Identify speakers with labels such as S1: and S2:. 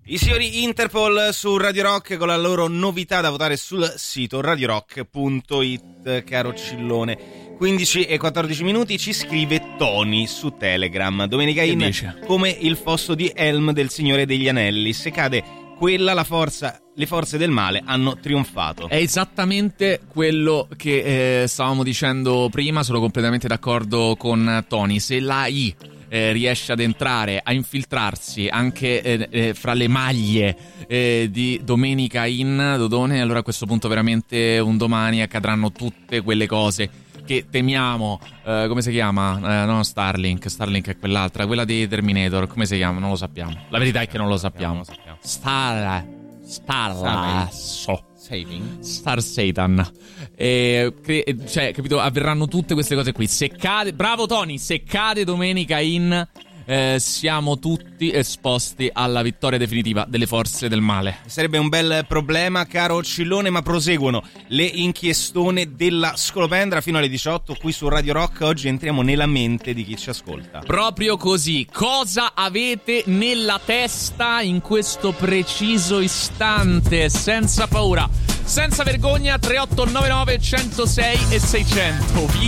S1: I signori Interpol su Radio Rock con la loro novità da votare sul sito radiorock.it, caro Cillone. 15 e 14 minuti, ci scrive Tony su Telegram. Domenica in come il fosso di Helm del Signore degli Anelli. Se cade quella, le forze del male hanno trionfato. È
S2: esattamente quello che stavamo dicendo prima, sono completamente d'accordo con Tony. Se la I riesce ad entrare, a infiltrarsi anche fra le maglie di Domenica in Dodone, allora a questo punto veramente un domani accadranno tutte quelle cose che temiamo. Come si chiama? No, Starlink è quell'altra, quella di Terminator, come si chiama? Non lo sappiamo. La verità è che non lo sappiamo. Star Satan. Cioè, capito? Avverranno tutte queste cose qui. Se cade, bravo Tony, se cade Domenica in siamo tutti esposti alla vittoria definitiva delle forze del male.
S1: Sarebbe un bel problema, caro Cillone, ma proseguono le inchiestone della Scolopendra fino alle 18 qui su Radio Rock. Oggi entriamo nella mente di chi ci ascolta.
S2: Proprio così. Cosa avete nella testa in questo preciso istante? Senza paura, senza vergogna. 3899 106 e 600. Via.